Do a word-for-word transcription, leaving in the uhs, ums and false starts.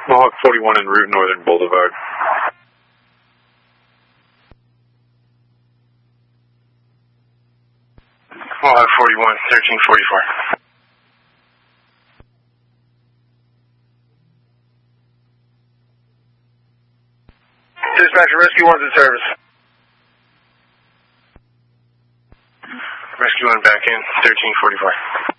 Mohawk forty-one en route Northern Boulevard. Mohawk forty-one, thirteen forty-four. Dispatcher, Rescue one's in service. Rescue one back in, thirteen forty-four.